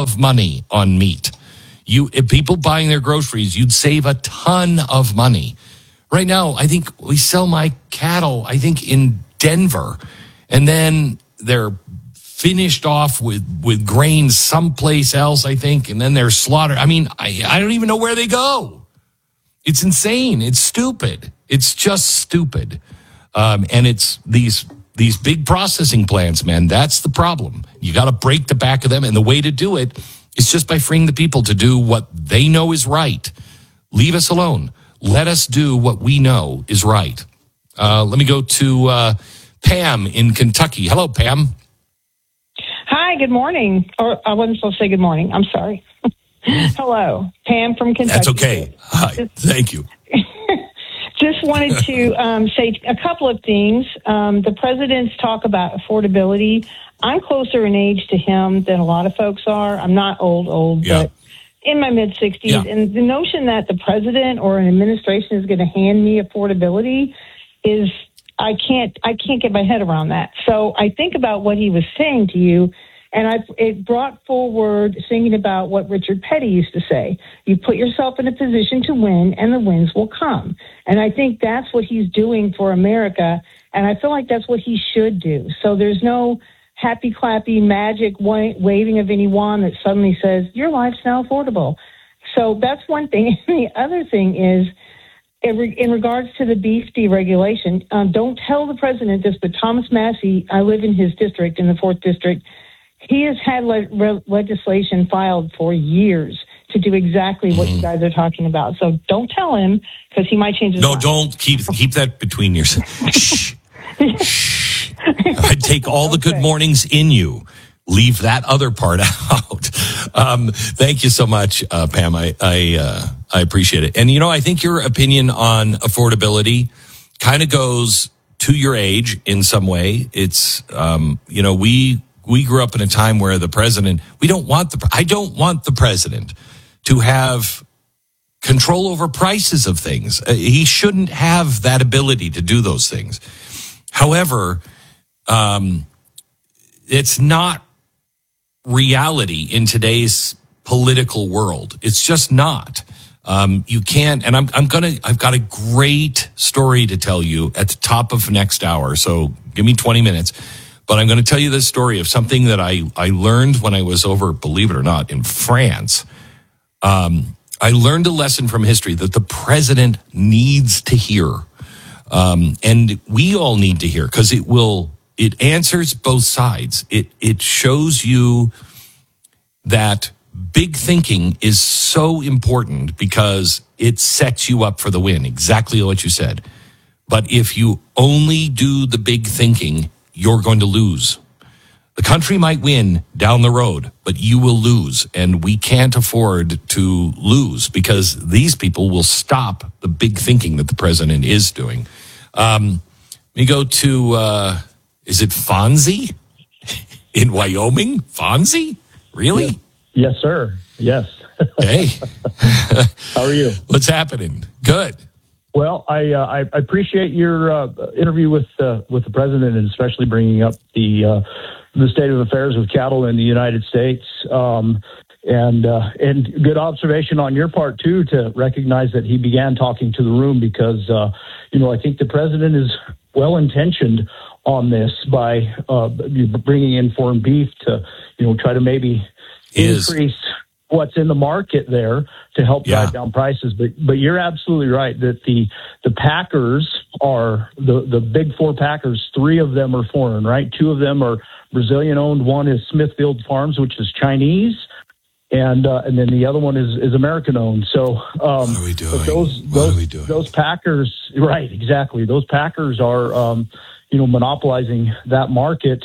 of money on meat. If people buying their groceries, you'd save a ton of money. Right now, I think we sell my cattle, I think, in Denver, and then they're finished off with grains someplace else, I think, and then they're slaughtered. I mean, I don't even know where they go. It's insane. It's stupid. It's just stupid. And it's these big processing plants, man. That's the problem. You got to break the back of them, and the way to do it is just by freeing the people to do what they know is right. Leave us alone. Let us do what we know is right. Let me go to Pam in Kentucky. Hello, Pam. Hi, good morning. Or I wasn't supposed to say good morning. I'm sorry. Hello, Pam from Kentucky. That's okay. Hi, thank you. Just wanted to say a couple of things. The president's talk about affordability. I'm closer in age to him than a lot of folks are. I'm not old, yeah. but in my mid-60s. Yeah. And the notion that the president or an administration is going to hand me affordability is, I can't get my head around that. So I think about what he was saying to you, and it brought forward thinking about what Richard Petty used to say. You put yourself in a position to win, and the wins will come. And I think that's what he's doing for America, and I feel like that's what he should do. So there's no happy, clappy, magic waving of any wand that suddenly says, your life's now affordable. So that's one thing. And the other thing is, in regards to the beef deregulation, don't tell the president this, but Thomas Massey, I live in his district, in the 4th District, he has had legislation filed for years to do exactly what you guys are talking about. So don't tell him, because he might change his mind. No, don't. Keep that between yourselves. Shh. Shh. I'd take all the good mornings in you. Leave that other part out. Thank you so much, Pam. I appreciate it. And, I think your opinion on affordability kind of goes to your age in some way. It's, we grew up in a time where the president, I don't want the president to have control over prices of things. He shouldn't have that ability to do those things. However, it's not reality in today's political world. It's just not. You can't, and I've got a great story to tell you at the top of next hour. So give me 20 minutes, but I'm going to tell you this story of something that I learned when I was over, believe it or not, in France. I learned a lesson from history that the president needs to hear. And we all need to hear, because it answers both sides. It shows you that big thinking is so important because it sets you up for the win. Exactly what you said. But if you only do the big thinking, you're going to lose. The country might win down the road, but you will lose. And we can't afford to lose, because these people will stop the big thinking that the president is doing. We go to, is it Fonzie in Wyoming? Fonzie? Really? Yes, sir. Yes. Hey. How are you? What's happening? Good. Well, I appreciate your interview with the president, and especially bringing up the state of affairs with cattle in the United States. And good observation on your part, too, to recognize that he began talking to the room, because, I think the president is well-intentioned on this by bringing in foreign beef to, try to maybe increase what's in the market there to help drive down prices. But you're absolutely right that the packers are, the big four packers, 3 of them are foreign, right? 2 of them are Brazilian-owned. One is Smithfield Farms, which is Chinese. And then the other one is American-owned. So what are we doing? Those packers, right? Exactly. Those packers are, monopolizing that market.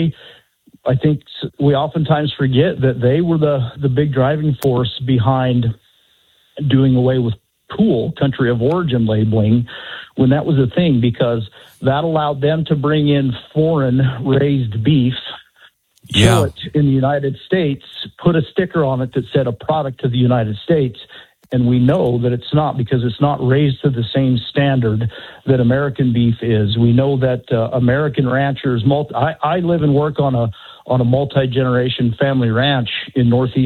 I think we oftentimes forget that they were the big driving force behind doing away with POOL, country of origin labeling, when that was a thing, because that allowed them to bring in foreign raised beef. Kill it in the United States, put a sticker on it that said a product of the United States, and we know that it's not, because it's not raised to the same standard that American beef is. We know that American ranchers, I live and work on a multi-generation family ranch in Northeast